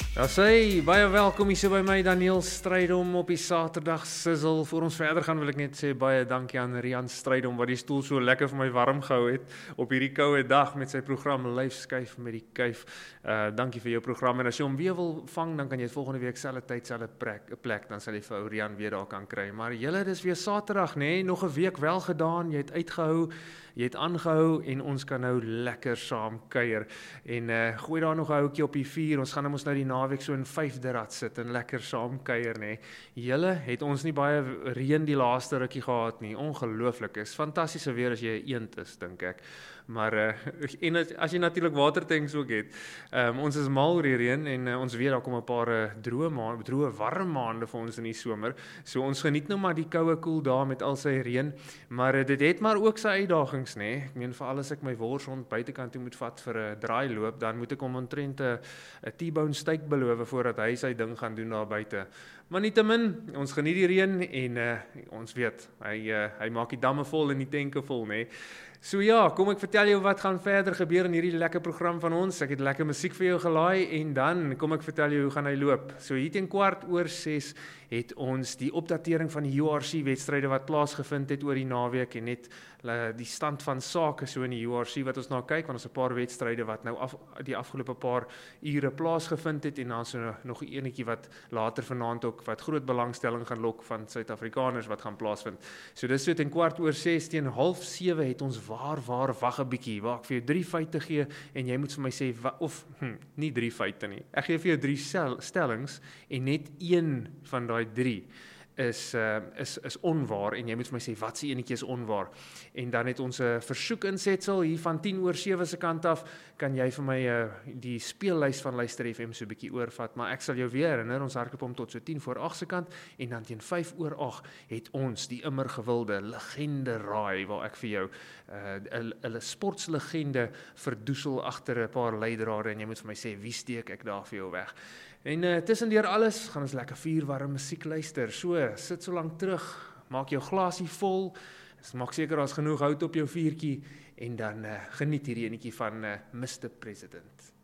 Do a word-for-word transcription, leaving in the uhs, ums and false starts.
Ja, sê, baie welkom hier so by my, Daniel Strydom op die Saterdag Sizzle. Voor ons verder gaan wil ek net sê baie dankie aan Rian Strydom wat die stoel so lekker vir my warm gehou het op hierdie koue dag met sy program Lyfskuif met die Kuif. Uh, dankie vir jou program en as jy hom weer wil vang, dan kan jy volgende week selfde tyd, selfde plek, plek, dan sal jy vir ou Rian weer daar kan kry. Maar julle, dis weer Saterdag, nê? Nog 'n week wel gedaan, jy het uitgehou, jy het aangehou en ons kan nou lekker saam kuier. En uh, gooi daar nog 'n houtjie op die vuur. Ons gaan nou mos nou die naweek so in vyfde rad sit en lekker saam kuier, nê. Julle het ons nie baie reën die laaste rukkie gehad nie. Ongelooflik. Is fantastiese weer as jy 'n eend is, dink ek. Maar uh, en as jy natuurlik watertanks ook het. Um, ons is mal oor die reën en uh, ons weet daar kom 'n paar uh, droë maande, droë warm maande vir ons in die somer. So ons geniet nou maar die koue koel dae met al sy reën, maar uh, dit het maar ook sy uitdagings, nê. Ek meen vir alles ek my worshond buitekant toe moet vat vir 'n draai loop, dan moet ek hom omtrent 'n 'n T-bone steak beloof voordat hy sy ding gaan doen daar buite. Maar nietemin, ons geniet die reën en uh, ons weet, hy uh, hy maak die damme vol en die tenke vol, nê. So ja, kom ek vertel jou wat gaan verder gebeur in hierdie lekker program van ons. Ek het lekker musiek vir jou gelaai en dan kom ek vertel jou hoe gaan hy loop. So hier teen kwart oor ses het ons die opdatering van die U R C wedstryde wat plaasgevind het oor die naweek en net die stand van sake so in die U R C wat ons na kyk, want ons 'n paar wedstryde wat nou af, die afgelope paar ure plaasgevind het en dan so nog 'n enetjie wat later vanaand ook wat groot belangstelling gaan lok van Suid-Afrikaners wat gaan plaasvind. So dis so teen kwart oor ses, teen half sewe het ons waar waar wag 'n bietjie waar ek vir jou drie feite gee en jy moet vir my sê wa, of hm, nie drie feite nie. Ek gee vir jou drie stel, stellings en net een van daai drie is uh, is is onwaar en jy moet vir my sê wat se enetjie is onwaar. En dan het ons 'n uh, versoek insetsel hier van tien oor sewe se kant af, kan jy vir my uh, die speellys van Luister F M so 'n bietjie oorvat, maar ek sal jou weer herinner, ons hardloop hom tot so tien voor agt se kant en dan teen vyf oor agt het ons die immer gewilde legende raai waar ek vir jou 'n uh, 'n sportslegende verdoesel agter 'n paar leidrade en jy moet vir my sê wie steek ek daar vir jou weg. En uh, tussendeur alles gaan ons lekker vuurwarm musiek luister. So, sit so lank terug, maak jou glasie vol, maak seker daar's genoeg hout op jou vuurtjie en dan uh, geniet hierdie enetjie van uh, mister President.